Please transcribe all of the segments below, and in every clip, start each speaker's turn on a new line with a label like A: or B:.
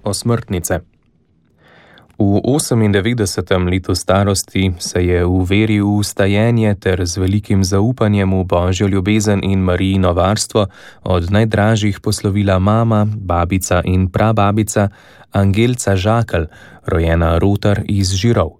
A: Osmrtnice. V 98. letu starosti se je v veri v stajenje ter z velikim zaupanjem v Božjo ljubezen in Marijino varstvo od najdražjih poslovila mama, babica in prababica Angelca Žakelj, rojena Rotar iz Žirov.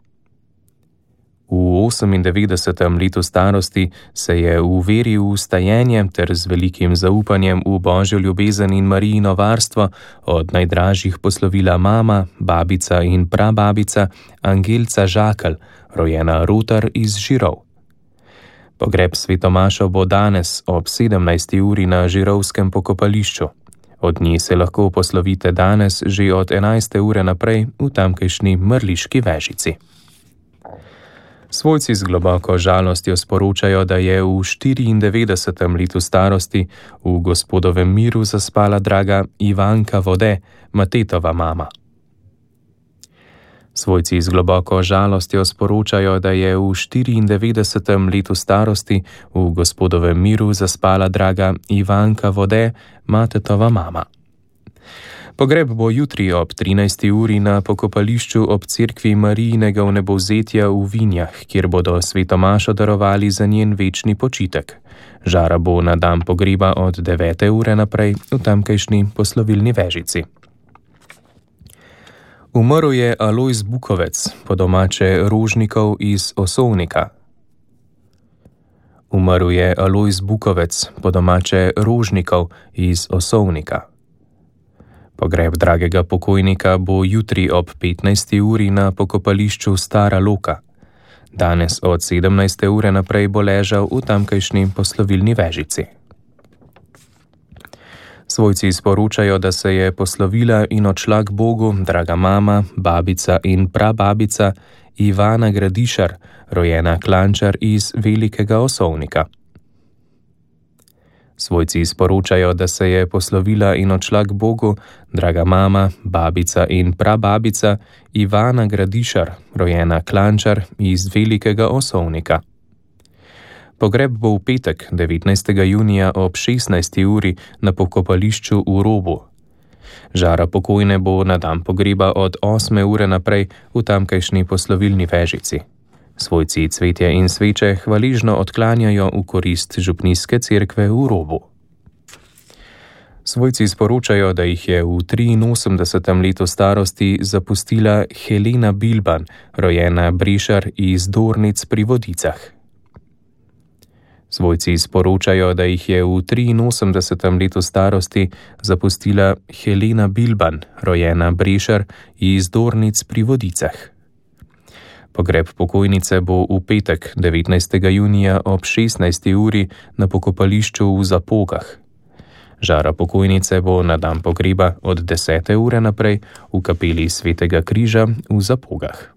A: V 98. letu starosti se je v veri v stajenje ter z velikim zaupanjem v Božjo ljubezen in Marijino varstvo od najdražjih poslovila mama, babica in prababica Angelca Žakelj, rojena Rotar iz Žirov. Pogreb svetomašo bo danes ob 17. uri na žirovskem pokopališču. Od nje se lahko poslovite danes že od 11. ure naprej v tamkajšnji Mrliški Vežici. Svojci z globoko žalostjo sporočajo, da je v 94. letu starosti v Gospodovem miru zaspala draga Ivanka Vode, Matetova mama. Svojci z globoko žalostjo sporočajo, da je v 94. letu starosti v Gospodovem miru zaspala draga Ivanka Vode, Matetova mama. Pogreb bo jutri ob 13. uri na pokopališču ob cerkvi Marijinega vnebovzetja v Vinjah, kjer bodo svetomašo darovali za njen večni počitek. Žara bo na dan pogreba od 9. ure naprej v tamkajšnji poslovilni Vežici. Umrl je Alojz Bukovec, po domače Rožnikov iz Osovnika. Umrl je Alojz Bukovec, po domače Rožnikov iz Osovnika. Pogreb dragega pokojnika bo jutri ob 15. uri na pokopališču Stara Loka. Danes od 17. ure naprej bo ležal v tamkajšnji poslovilni Vežici. Svojci sporočajo, da se je poslovila in odšla k Bogu draga mama, babica in prababica Ivana Gradišar, rojena Klančar iz Velikega Osovnika. Svojci sporočajo, da se je poslovila in odšla k Bogu draga mama, babica in prababica Ivana Gradišar, rojena Klančar iz Velikega Osovnika. Pogreb bo v petek, 19. junija ob 16. uri na pokopališču v Robu. Žara pokojne bo na dan pogreba od 8. ure naprej v tamkajšnji poslovilni Vežici. Svojci cvetje in sveče hvaležno odklanjajo v korist župnijske cerkve v Robu. Svojci sporočajo, da jih je v 83. letu starosti zapustila Helena Bilban, rojena Brešar iz Dornic pri Vodicah. Svojci sporočajo, da jih je v 83. letu starosti zapustila Helena Bilban, rojena Brešar iz Dornic pri Vodicah. Pogreb pokojnice bo v petek, 19. junija ob 16. uri na pokopališču v Zapogah. Žara pokojnice bo na dan pogreba od 10. ure naprej v kapeli Svetega križa v Zapogah.